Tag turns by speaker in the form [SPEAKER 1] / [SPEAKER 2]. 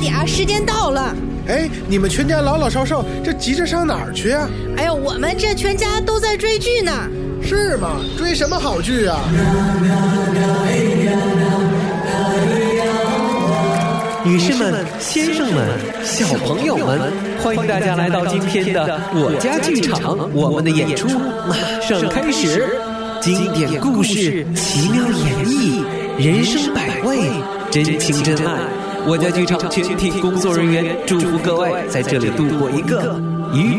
[SPEAKER 1] 呀，时间到了。
[SPEAKER 2] 哎，你们全家老老少少这急着上哪儿去啊？
[SPEAKER 1] 哎呦，我们这全家都在追剧呢。
[SPEAKER 2] 是吗？追什么好剧啊？
[SPEAKER 3] 女士们、先生们、小朋友们，欢迎大家来到今天的我家剧场，我们的演出马上开始。经典故事，奇妙演绎，人生百味，真情真爱。我家剧场全体工作人员祝福各位在这里度过一个愉